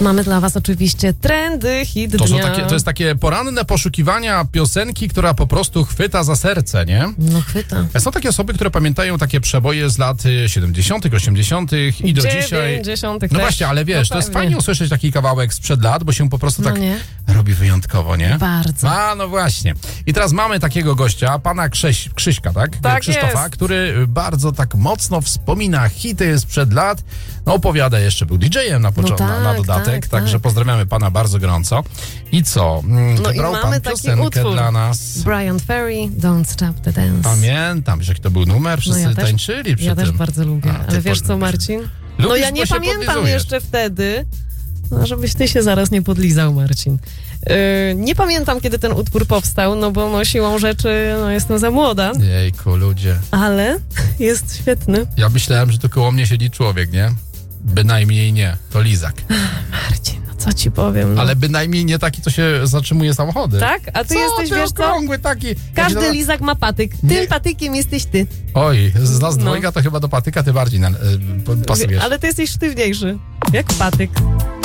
Mamy dla was oczywiście trendy, hit dnia. To jest takie poranne poszukiwania piosenki, która po prostu chwyta za serce, nie? No chwyta. Są takie osoby, które pamiętają takie przeboje z lat 70., 80. i do dzisiaj. 90. No też. właśnie, ale wiesz, to jest pewnie. fajnie usłyszeć taki kawałek sprzed lat, bo się po prostu tak nie? robi wyjątkowo, nie? Bardzo. A, no właśnie. I teraz mamy takiego gościa, pana Krzyśka, tak? Tak Krzysztofa, jest. który bardzo tak mocno wspomina hity sprzed lat. No opowiada, jeszcze był DJ-em na dodatek, także pozdrawiamy pana bardzo gorąco. I co? Wybrał i mamy pan taki piosenkę utwór. dla nas. Bryan Ferry, Don't Stop the Dance. Pamiętam, wiesz jaki to był numer? Wszyscy tańczyli przy Ja tym. też bardzo lubię, ale wiesz co, Marcin? No Lubisz, ja nie bo się pamiętam podlizujesz. jeszcze wtedy, no żebyś ty się zaraz nie podlizał, Marcin. Nie pamiętam, kiedy ten utwór powstał, no bo no, siłą rzeczy jestem za młoda, Jejku, ludzie. ale jest świetny. Ja myślałem, że tu koło mnie siedzi człowiek, nie? Bynajmniej nie, to lizak. Marcin, no co ci powiem. No. Ale bynajmniej nie taki, co się zatrzymuje samochody. Tak? A ty jesteś, ty wiesz co? okrągły taki. Każdy lizak ma patyk. Nie. Tym patykiem jesteś ty. Oj, z nas No. dwojga to chyba do patyka ty bardziej pasujesz. Ale ty jesteś sztywniejszy. Jak patyk.